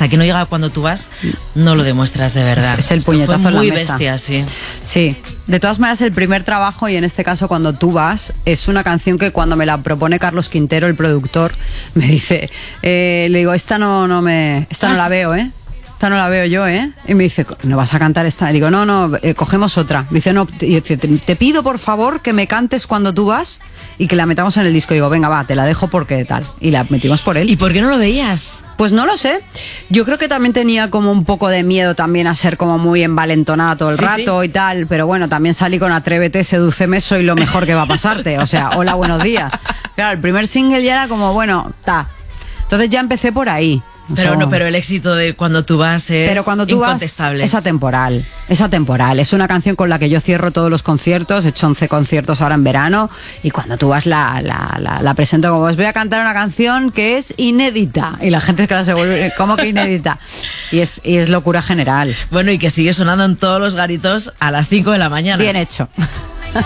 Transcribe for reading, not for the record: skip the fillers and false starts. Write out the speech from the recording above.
hasta que no llega cuando tú vas, no lo demuestras de verdad. Es el puñetazo en la muy mesa. Bestia, sí. Sí, de todas maneras el primer trabajo, y en este caso Cuando tú vas, es una canción que cuando me la propone Carlos Quintero, el productor, me dice, le digo, esta no la veo, esta no la veo yo, y me dice, ¿no vas a cantar esta? Y digo, no, cogemos otra. Me dice, no, te pido por favor que me cantes Cuando tú vas y que la metamos en el disco. Y digo, venga, va, te la dejo porque tal, y la metimos por él. ¿Y por qué no lo veías? Pues no lo sé. Yo creo que también tenía como un poco de miedo también a ser como muy envalentonada todo el rato y tal, pero bueno, también salí con Atrévete, sedúceme, soy lo mejor que va a pasarte. O sea, hola, buenos días. Claro, el primer single ya era como, bueno, Entonces ya empecé por ahí. Pero el éxito de Cuando tú vas es incontestable. Es atemporal. Es una canción con la que yo cierro todos los conciertos. He hecho 11 conciertos ahora en verano. Y Cuando tú vas la presento como, os voy a cantar una canción que es inédita. Y la gente se vuelve, ¿cómo que inédita? Y es locura general. Bueno, y que sigue sonando en todos los garitos a las 5 de la mañana. Bien hecho.